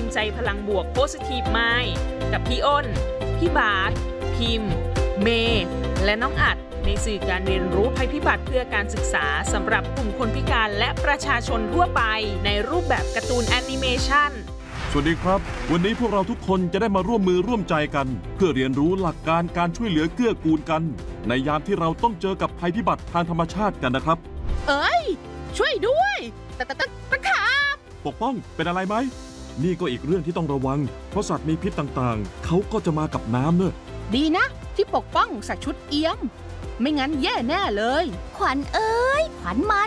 ใจพลังบวก Positive Mind กับพี่อ้น พี่บาสพิมพ์ เมย์และน้องอัดในสื่อการเรียนรู้ภัยพิบัติเพื่อการศึกษาสำหรับกลุ่มคนพิการและประชาชนทั่วไปในรูปแบบการ์ตูนแอนิเมชันสวัสดีครับวันนี้พวกเราทุกคนจะได้มาร่วมมือร่วมใจกันเพื่อเรียนรู้หลักการการช่วยเหลือเกื้อกูลกันในยามที่เราต้องเจอกับภัยพิบัติทางธรรมชาติกันนะครับเอ้ยช่วยด้วยตะขาบปกป้องเป็นอะไรไหมนี่ก็อีกเรื่องที่ต้องระวังเพราะสัตว์มีพิษต่างๆเขาก็จะมากับน้ำเนอะดีนะที่ปกป้องใส่ชุดเอี้ยมไม่งั้นแย่แน่เลยขวัญเอ้ยขวัญมา